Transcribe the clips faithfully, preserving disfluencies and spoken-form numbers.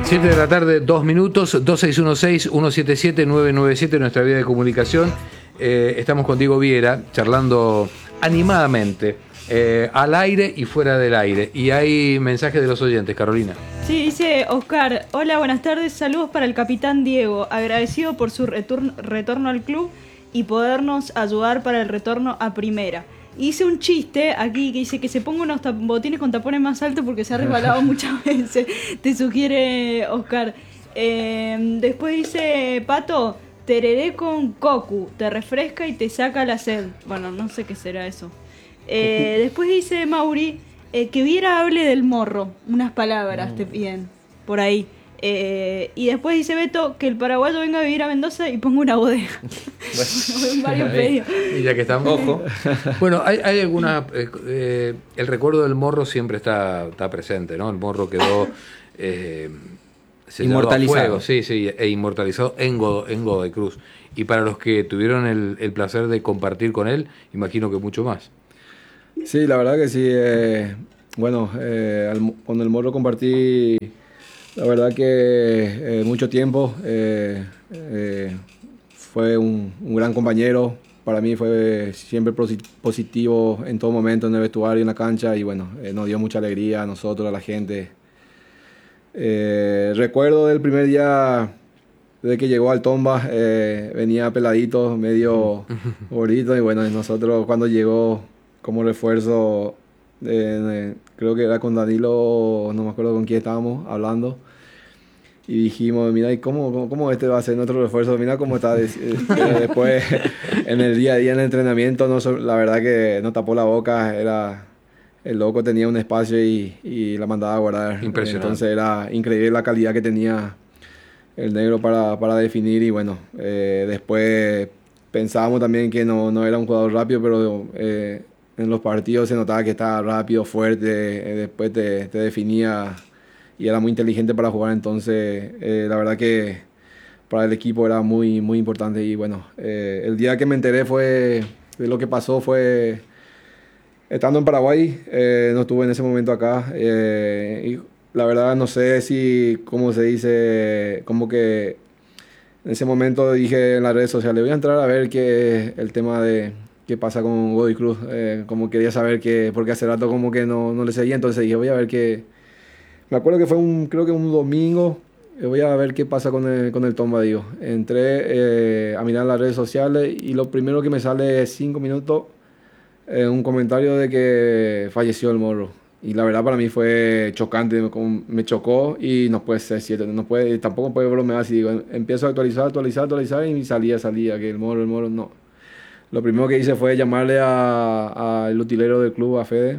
siete de la tarde, dos minutos, dos seis uno seis, uno siete siete, nueve nueve siete, nuestra vía de comunicación. Eh, estamos con Diego Viera, charlando animadamente, eh, al aire y fuera del aire. Y hay mensajes de los oyentes, Carolina. Sí, dice Oscar: hola, buenas tardes, saludos para el capitán Diego, agradecido por su retorno, retorno al club y podernos ayudar para el retorno a primera. Hice un chiste aquí que dice que se ponga unos botines con tapones más altos porque se ha resbalado muchas veces. Te sugiere Oscar. Eh, después dice Pato: tereré con cocu, te refresca y te saca la sed. Bueno, no sé qué será eso. Eh, después dice Mauri: eh, que Viera hable del morro. Unas palabras mm. te piden por ahí. Eh, y después dice Beto: que el paraguayo venga a vivir a Mendoza y ponga una bodega. Bueno, varios pedidos. Y ya que estamos, ojo. Bueno, hay, hay alguna. Eh, eh, el recuerdo del morro siempre está, está presente, ¿no? El morro quedó eh, inmortalizado. A fuego, sí, sí, e inmortalizado en, Godo, en Godoy Cruz. Y para los que tuvieron el, el placer de compartir con él, imagino que mucho más. Sí, la verdad que sí. Eh, bueno, eh, al, con el morro compartí. La verdad que eh, mucho tiempo, eh, eh, fue un, un gran compañero, para mí fue siempre positivo en todo momento en el vestuario, en la cancha, y bueno, eh, nos dio mucha alegría a nosotros, a la gente. Eh, recuerdo del primer día de que llegó al Tomba, eh, venía peladito, medio gordito, y bueno, nosotros cuando llegó como refuerzo, eh, creo que era con Danilo, no me acuerdo con quién estábamos hablando, y dijimos: mira, ¿y cómo, cómo, cómo este va a ser nuestro refuerzo? Mira cómo está. Después, en el día a día, en el entrenamiento, no, la verdad que no tapó la boca. Era, el loco tenía un espacio y, y la mandaba a guardar. Impresionante. Entonces era increíble la calidad que tenía el negro para, para definir. Y bueno, eh, después pensábamos también que no, no era un jugador rápido, pero eh, en los partidos se notaba que estaba rápido, fuerte. Eh, después te, te definía y era muy inteligente para jugar. Entonces eh, la verdad que para el equipo era muy, muy importante. Y bueno, eh, el día que me enteré fue de lo que pasó fue estando en Paraguay. Eh, no estuve en ese momento acá, eh, y la verdad no sé si, cómo se dice, como que en ese momento dije en las redes sociales: voy a entrar a ver qué el tema de qué pasa con Godoy Cruz, eh, como quería saber que, porque hace rato como que no, no le seguía. Entonces dije: voy a ver qué. Me acuerdo que fue un, creo que un domingo. Voy a ver qué pasa con el, con el Tomba, digo. Entré eh, a mirar las redes sociales y lo primero que me sale es cinco minutos, eh, un comentario de que falleció el morro. Y la verdad para mí fue chocante, me, me chocó, y no puede ser cierto, no puede, tampoco puede bromear así. Digo, empiezo a actualizar, actualizar, actualizar y salía, salía, que el morro, el morro, no. Lo primero que hice fue llamarle al utilero del club, a Fede,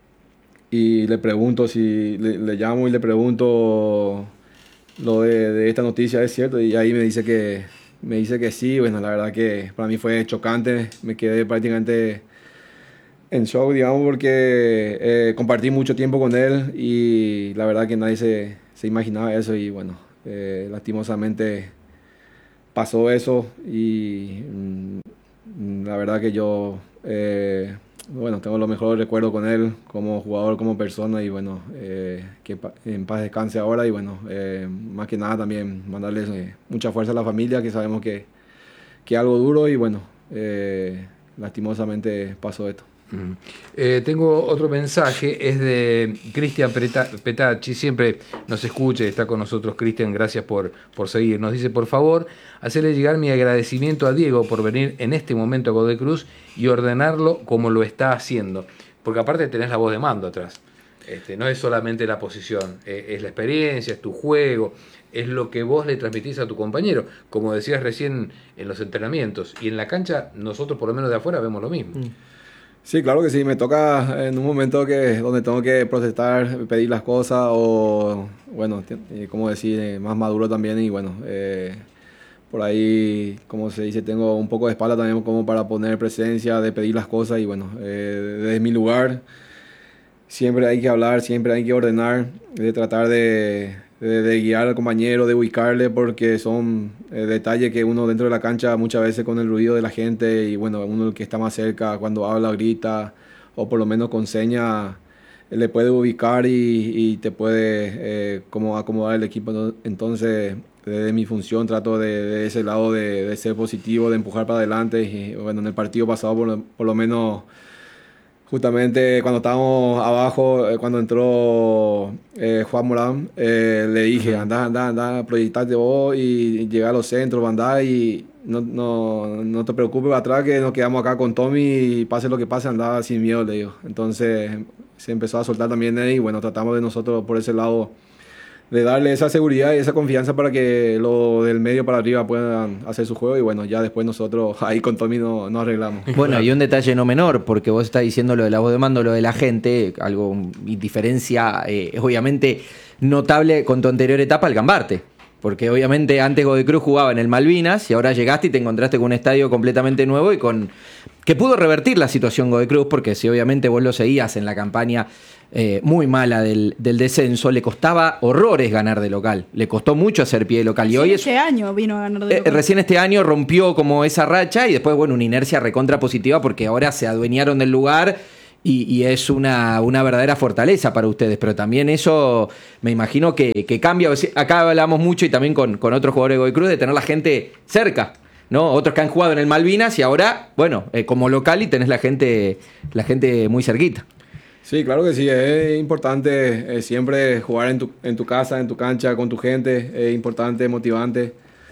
y le pregunto si, le, le llamo y le pregunto lo de, de esta noticia, ¿es cierto? Y ahí me dice que, me dice que sí. Bueno, la verdad que para mí fue chocante, me quedé prácticamente en shock, digamos, porque eh, compartí mucho tiempo con él y la verdad que nadie se, se imaginaba eso. Y bueno, eh, lastimosamente pasó eso, y mm, la verdad que yo... Eh, bueno, tengo los mejores recuerdos con él como jugador, como persona, y bueno, eh, que en paz descanse ahora. Y bueno, eh, más que nada también mandarles eh, mucha fuerza a la familia, que sabemos que que algo duro, y bueno, eh, lastimosamente pasó esto. Mm. Eh, tengo otro mensaje, es de Cristian Petacci, siempre nos escucha y está con nosotros. Cristian, gracias por, por seguir. Nos dice: por favor, hacerle llegar mi agradecimiento a Diego por venir en este momento a Godoy Cruz y ordenarlo como lo está haciendo, porque aparte tenés la voz de mando atrás. Este, no es solamente la posición, eh, es la experiencia, es tu juego, es lo que vos le transmitís a tu compañero, como decías recién, en los entrenamientos y en la cancha. Nosotros por lo menos de afuera vemos lo mismo. Mm. Sí, claro que sí, me toca en un momento que, donde tengo que protestar, pedir las cosas, o bueno, como decir, más maduro también. Y bueno, eh, por ahí, como se dice, tengo un poco de espalda también como para poner presencia, de pedir las cosas. Y bueno, eh, desde mi lugar siempre hay que hablar, siempre hay que ordenar, de tratar de, de, de guiar al compañero, de ubicarle, porque son eh, detalles que uno dentro de la cancha muchas veces, con el ruido de la gente y bueno, uno el que está más cerca, cuando habla, grita, o por lo menos con señas, le puede ubicar y, y te puede eh, como acomodar el equipo. Entonces, desde mi función trato de, de ese lado de, de ser positivo, de empujar para adelante. Y bueno, en el partido pasado por lo, por lo menos, justamente cuando estábamos abajo, cuando entró eh, Juan Morán, eh, le dije, anda, anda, anda, proyectate vos y, y llega a los centros, andá y no, no, no te preocupes atrás que nos quedamos acá con Tommy y pase lo que pase, anda sin miedo, le digo. Entonces se empezó a soltar también él y bueno, tratamos de nosotros por ese lado de darle esa seguridad y esa confianza para que lo del medio para arriba puedan hacer su juego y bueno, ya después nosotros ahí con Tommy nos no arreglamos. Bueno, y un detalle no menor, porque vos estás diciendo lo de la voz de mando, lo de la gente, algo, diferencia eh, obviamente notable con tu anterior etapa al Gambarte. Porque obviamente antes Godoy Cruz jugaba en el Malvinas y ahora llegaste y te encontraste con un estadio completamente nuevo y con que pudo revertir la situación Godoy Cruz, porque si obviamente vos lo seguías en la campaña eh, muy mala del, del descenso, le costaba horrores ganar de local, le costó mucho hacer pie de local. Y sí, hoy este es, año vino a ganar de eh, local. Recién este año rompió como esa racha y después, bueno, una inercia recontra positiva porque ahora se adueñaron del lugar. Y, y es una, una verdadera fortaleza para ustedes, pero también eso me imagino que, que cambia. Acá hablamos mucho y también con, con otros jugadores de Godoy Cruz de tener la gente cerca, ¿no? Otros que han jugado en el Malvinas y ahora, bueno, eh, como local y tenés la gente, la gente muy cerquita. Sí, claro que sí, es importante eh, siempre jugar en tu, en tu casa, en tu cancha, con tu gente, es importante, motivante.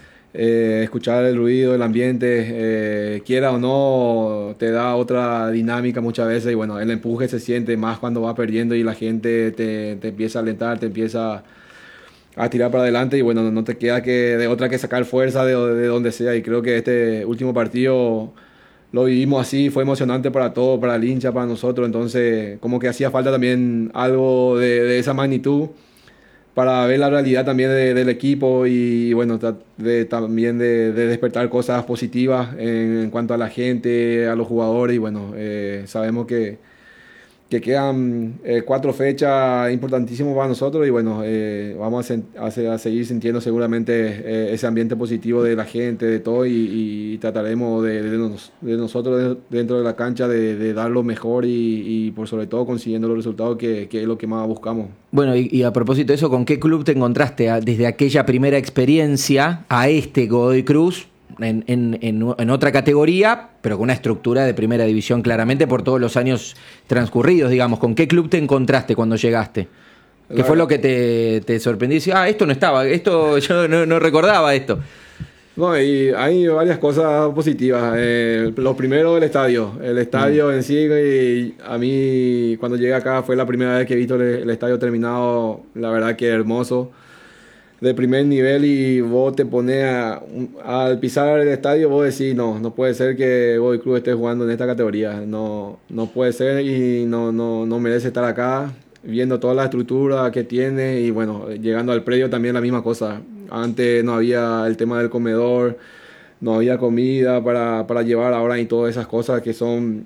Eh, escuchar el ruido, el ambiente, eh, quiera o no, te da otra dinámica muchas veces y bueno, el empuje se siente más cuando vas perdiendo y la gente te, te empieza a alentar, te empieza a tirar para adelante y bueno, no te queda que de otra que sacar fuerza de, de donde sea y creo que este último partido lo vivimos así, fue emocionante para todos, para el hincha, para nosotros, entonces como que hacía falta también algo de, de esa magnitud para ver la realidad también de, del equipo y bueno, de, también de, de despertar cosas positivas en, en cuanto a la gente, a los jugadores y bueno, eh, sabemos que, que quedan eh, cuatro fechas importantísimas para nosotros y bueno, eh, vamos a, a, a seguir sintiendo seguramente eh, ese ambiente positivo de la gente, de todo y, y trataremos de, de, nos, de nosotros dentro de la cancha de, de dar lo mejor y, y por sobre todo consiguiendo los resultados que, que es lo que más buscamos. Bueno, y, y a propósito de eso, ¿con qué club te encontraste a, desde aquella primera experiencia a este Godoy Cruz? En, en, en, en otra categoría, pero con una estructura de primera división claramente por todos los años transcurridos, digamos. ¿Con qué club te encontraste cuando llegaste? ¿Qué la fue verdad, lo que te, te sorprendió? Y ah, esto no estaba, esto yo no, no recordaba esto. No, y hay varias cosas positivas. Eh, lo primero, el estadio. El estadio mm. en sí, y a mí cuando llegué acá fue la primera vez que he visto el, el estadio terminado. La verdad que hermoso. De primer nivel y vos te pones a, al pisar el estadio, vos decís, no, no puede ser que Godoy Cruz esté jugando en esta categoría, no, no puede ser y no, no, no merece estar acá, viendo toda la estructura que tiene y bueno, llegando al predio también la misma cosa. Antes no había el tema del comedor, no había comida para, para llevar ahora y todas esas cosas que son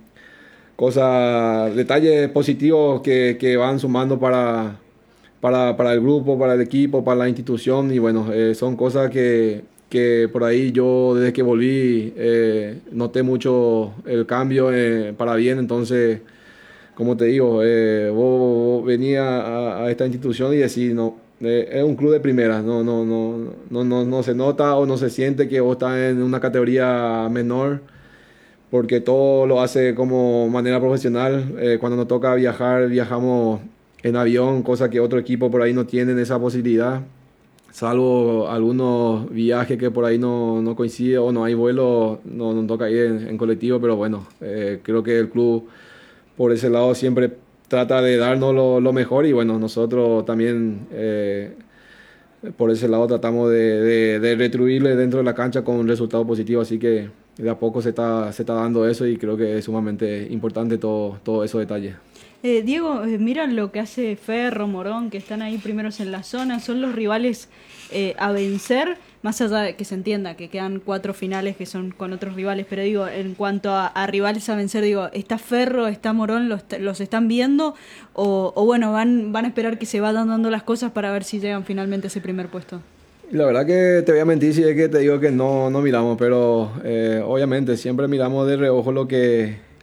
cosas, detalles positivos que, que van sumando para... Para, para el grupo, para el equipo, para la institución y bueno, eh, son cosas que, que por ahí yo desde que volví eh, noté mucho el cambio eh, para bien, entonces como te digo, eh, vos, vos venías a, a esta institución y decís, no, eh, es un club de primera, no, no, no, no, no, no se nota o no se siente que vos estás en una categoría menor porque todo lo hace como manera profesional, eh, cuando nos toca viajar, viajamos en avión, cosa que otro equipo por ahí no tienen esa posibilidad, salvo algunos viajes que por ahí no, no coinciden o no hay vuelo, no nos toca ir en, en colectivo, pero bueno, eh, creo que el club por ese lado siempre trata de darnos lo, lo mejor y bueno, nosotros también eh, por ese lado tratamos de, de, de retribuirle dentro de la cancha con un resultado positivo, así que de a poco se está, se está dando eso y creo que es sumamente importante todo, todo esos detalles. Eh, Diego, eh, mira lo que hace Ferro, Morón, que están ahí primeros en la zona, son los rivales eh, a vencer, más allá de que se entienda que quedan cuatro finales que son con otros rivales, pero digo, en cuanto a, a rivales a vencer, digo, ¿está Ferro, está Morón, los, los están viendo? O, o bueno, van, van a esperar que se vayan dando las cosas para ver si llegan finalmente a ese primer puesto. La verdad que te voy a mentir si es que te digo que no, no miramos, pero eh, obviamente siempre miramos de reojo lo que...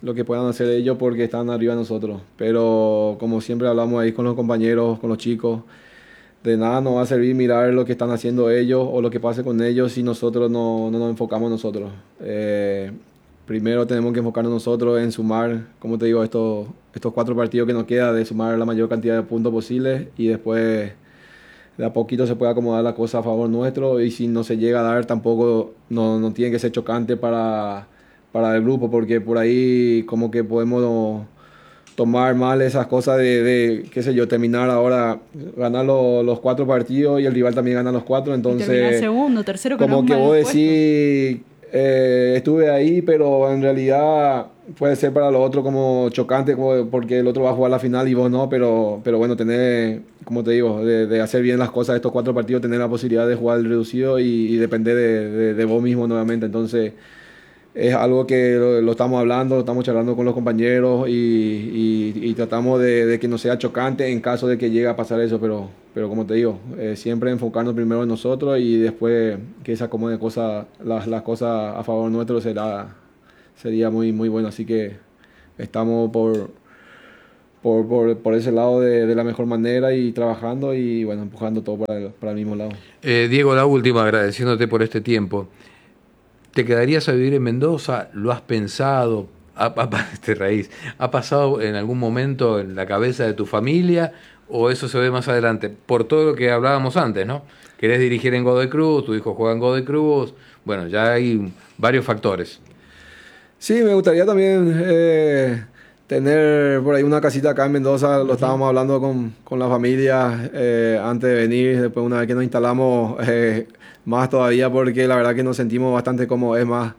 lo que puedan hacer ellos porque están arriba de nosotros. Pero como siempre hablamos ahí con los compañeros, con los chicos, de nada nos va a servir mirar lo que están haciendo ellos o lo que pase con ellos si nosotros no, no nos enfocamos nosotros. Eh, primero tenemos que enfocarnos nosotros en sumar, como te digo, estos, estos cuatro partidos que nos queda, de sumar la mayor cantidad de puntos posibles y después de a poquito se puede acomodar la cosa a favor nuestro, y si no se llega a dar tampoco no, no tiene que ser chocante para, para el grupo, porque por ahí como que podemos tomar mal esas cosas de, de, qué sé yo, terminar ahora, ganar lo, los cuatro partidos y el rival también gana los cuatro, entonces... Y terminar segundo, tercero, con como que vos decís, eh, estuve ahí, pero en realidad puede ser para los otros como chocante, como porque el otro va a jugar la final y vos no, pero, pero bueno, tener, como te digo, de, de hacer bien las cosas de estos cuatro partidos, tener la posibilidad de jugar el reducido y, y depender de, de, de vos mismo nuevamente, entonces... Es algo que lo, lo estamos hablando, lo estamos charlando con los compañeros y, y, y tratamos de, de que no sea chocante en caso de que llegue a pasar eso, pero, pero como te digo, eh, siempre enfocarnos primero en nosotros y después que se acomode cosa, las, las cosas a favor nuestro será, sería muy, muy bueno. Así que estamos por, por, por, por ese lado de, de la mejor manera y trabajando y bueno, empujando todo para el, para el mismo lado. Eh, Diego, la última, agradeciéndote por este tiempo. ¿Te quedarías a vivir en Mendoza? ¿Lo has pensado? ¿Ha, ha, este raíz, ¿Ha pasado en algún momento en la cabeza de tu familia? ¿O eso se ve más adelante? Por todo lo que hablábamos antes, ¿no? Querés dirigir en Godoy Cruz, tu hijo juega en Godoy Cruz. Bueno, ya hay varios factores. Sí, me gustaría también eh, tener por ahí una casita acá en Mendoza. Lo uh-huh. estábamos hablando con, con la familia eh, antes de venir. Después, una vez que nos instalamos... Eh, más todavía porque la verdad que nos sentimos bastante cómodos. Es más,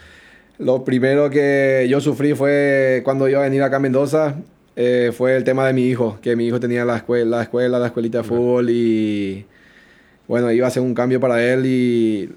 lo primero que yo sufrí fue cuando iba a venir acá a Mendoza, eh, fue el tema de mi hijo, que mi hijo tenía la escuela, la, escuela, la escuelita de fútbol y bueno, iba a ser un cambio para él y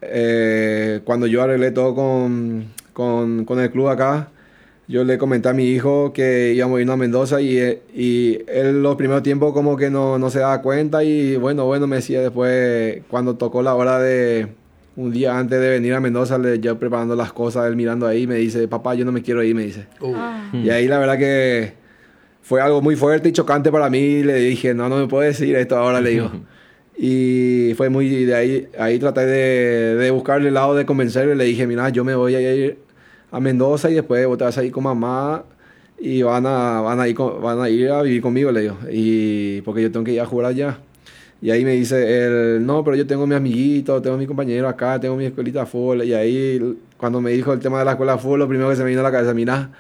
eh, cuando yo arreglé todo con, con, con el club acá, yo le comenté a mi hijo que íbamos a irnos a Mendoza y, y él los primeros tiempos como que no, no se daba cuenta y bueno, bueno, me decía después cuando tocó la hora de un día antes de venir a Mendoza, le, yo preparando las cosas, él mirando ahí, me dice, papá, yo no me quiero ir, me dice. Uh. Y ahí la verdad que fue algo muy fuerte y chocante para mí, le dije, no, no me puedes decir esto ahora, le digo. Y fue muy, de ahí, ahí traté de, de buscarle el lado de convencerle, le dije, mira, yo me voy a ir a Mendoza y después vos te vas a ir con mamá y van a, van a, ir, con, van a ir a vivir conmigo, le digo, y porque yo tengo que ir a jugar allá. Y ahí me dice él, no, pero yo tengo mi amiguito, tengo mi compañero acá, tengo mi escuelita de fútbol. Y ahí cuando me dijo el tema de la escuela de fútbol, lo primero que se me vino a la cabeza, mira,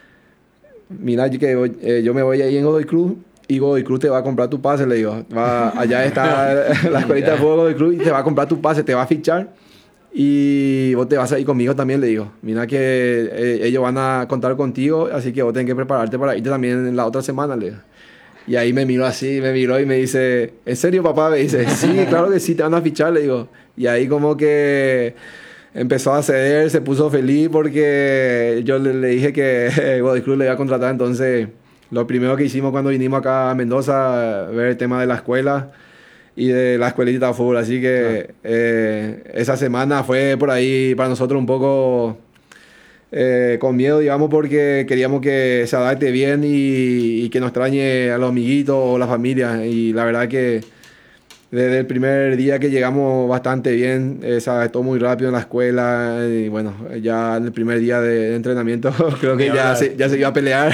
mira que eh, yo me voy ahí en Godoy Cruz y Godoy Cruz te va a comprar tu pase, le digo, va, allá está la escuelita de fútbol de Godoy Cruz y te va a comprar tu pase, te va a fichar. Y vos te vas a ir conmigo también, le digo. Mira que eh, ellos van a contar contigo, así que vos tenés que prepararte para irte también en la otra semana, le digo. Y ahí me miró así, me miró y me dice, ¿en serio, papá? Me dice, sí, claro que sí, te van a fichar, le digo. Y ahí como que empezó a ceder, se puso feliz porque yo le, le dije que Godoy Cruz le iba a contratar. Entonces, lo primero que hicimos cuando vinimos acá a Mendoza, ver el tema de la escuela y de la escuelita de fútbol, así que eh, esa semana fue por ahí para nosotros un poco eh, con miedo, digamos, porque queríamos que se adapte bien y, y que nos extrañe a los amiguitos o la familia, y la verdad que desde el primer día que llegamos bastante bien, eh, se adaptó muy rápido en la escuela y bueno, ya en el primer día de, de entrenamiento creo que ya se, ya se iba a pelear,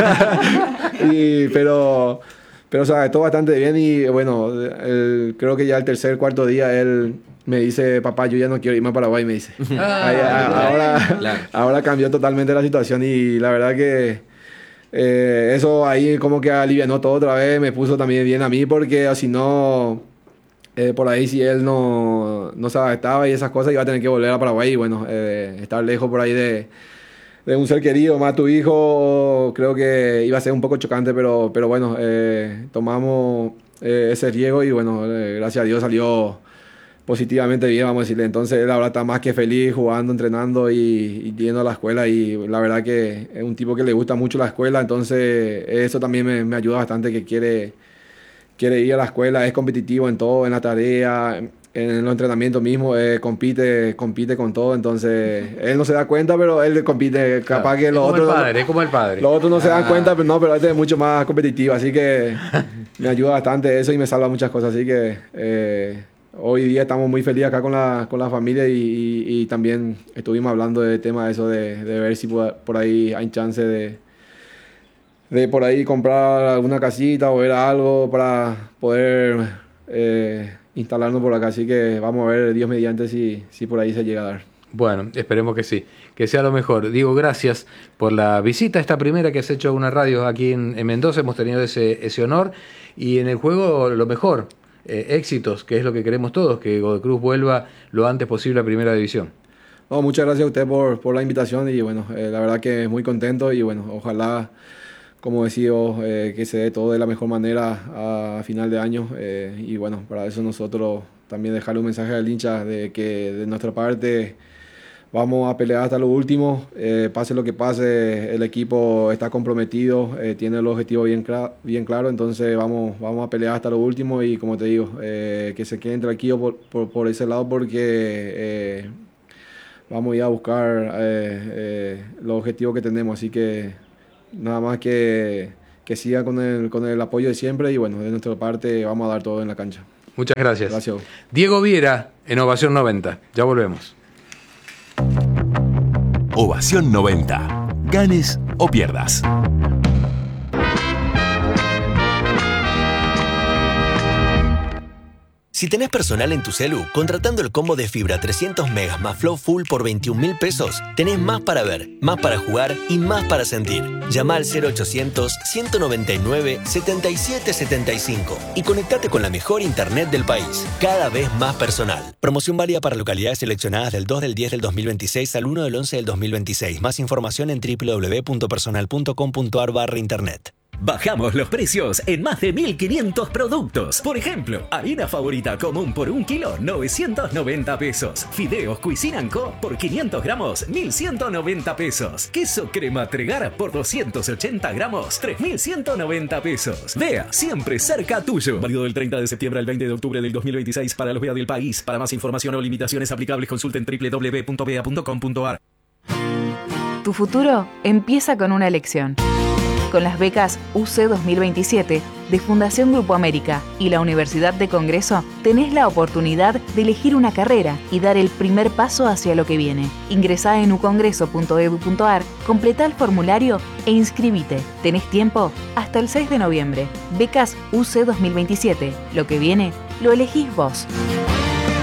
y, pero... Pero, o sea, estuvo bastante bien y, bueno, el, creo que ya el tercer, cuarto día él me dice, papá, yo ya no quiero irme a Paraguay, me dice. Ah, Ahí, a, ahora, claro. ahora cambió totalmente la situación y la verdad que eh, eso ahí como que alivianó todo otra vez, me puso también bien a mí porque si no, eh, por ahí si él no, no se adaptaba y esas cosas iba a tener que volver a Paraguay y, bueno, eh, estar lejos por ahí de... de un ser querido, más tu hijo, creo que iba a ser un poco chocante, pero, pero bueno, eh, tomamos eh, ese riesgo y bueno, eh, gracias a Dios salió positivamente bien, vamos a decirle. Entonces él ahora está más que feliz jugando, entrenando y, y yendo a la escuela y la verdad que es un tipo que le gusta mucho la escuela, entonces eso también me, me ayuda bastante, que quiere, quiere ir a la escuela, es competitivo en todo, en la tarea, en los entrenamientos mismos, eh, compite, compite con todo, entonces él no se da cuenta, pero él compite, capaz Claro, que es los como el otros... padre, es como el padre. Los otros no se dan Ah. cuenta, pero no, pero este es mucho más competitivo, así que me ayuda bastante eso y me salva muchas cosas, así que eh, hoy día estamos muy felices acá con la, con la familia y, y- y también estuvimos hablando del tema de eso, de, de ver si por, por ahí hay chance de, de por ahí comprar alguna casita o ver algo para poder eh, instalarnos por acá, así que vamos a ver, Dios mediante, si, si por ahí se llega a dar. Bueno, esperemos que sí, que sea lo mejor. Diego, gracias por la visita, esta primera que has hecho a una radio aquí en, en Mendoza, hemos tenido ese, ese honor, y en el juego lo mejor, eh, éxitos, que es lo que queremos todos, que Godoy Cruz vuelva lo antes posible a Primera División. No, muchas gracias a usted por, por la invitación y bueno, eh, la verdad que muy contento y bueno, ojalá, como decía, eh, que se dé todo de la mejor manera a, a final de año eh, y bueno, para eso nosotros también dejarle un mensaje al hincha de que de nuestra parte vamos a pelear hasta lo último, eh, pase lo que pase, el equipo está comprometido, eh, tiene el objetivo bien, cla- bien claro, entonces vamos, vamos a pelear hasta lo último y como te digo, eh, que se queden tranquilos por, por, por ese lado porque eh, vamos a ir a buscar eh, eh, los objetivos que tenemos, así que nada más que, que siga con el, con el apoyo de siempre y bueno, de nuestra parte vamos a dar todo en la cancha. Muchas gracias. Gracias. Diego Viera, en Ovación noventa. Ya volvemos. Ovación noventa. Ganes o pierdas. Si tenés personal en tu celu, contratando el combo de fibra trescientos megas más Flow Full por veintiún mil pesos, tenés más para ver, más para jugar y más para sentir. Llama al cero ochocientos, ciento noventa y nueve, setenta y siete setenta y cinco y conectate con la mejor internet del país. Cada vez más personal. Promoción válida para localidades seleccionadas del dos del diez del dos mil veintiséis al uno del once del dos mil veintiséis. Más información en doble u doble u doble u punto personal punto com punto a r barra internet. Bajamos los precios en más de mil quinientos productos. Por ejemplo, harina favorita común por un kilo, novecientos noventa pesos. Fideos Cuisine and Co. por quinientos gramos, mil ciento noventa pesos. Queso crema Tregar por doscientos ochenta gramos, tres mil ciento noventa pesos. Vea, siempre cerca tuyo. Válido del treinta de septiembre al veinte de octubre del dos mil veintiséis para los B E A del país. Para más información o limitaciones aplicables, consulten doble u doble u doble u punto b e a punto com punto a r. Tu futuro empieza con una elección. Con las becas U C dos mil veintisiete de Fundación Grupo América y la Universidad de Congreso, tenés la oportunidad de elegir una carrera y dar el primer paso hacia lo que viene. Ingresá en u congreso punto e d u punto a r, completá el formulario e inscribite. Tenés tiempo hasta el seis de noviembre. Becas U C dos mil veintisiete. Lo que viene, lo elegís vos.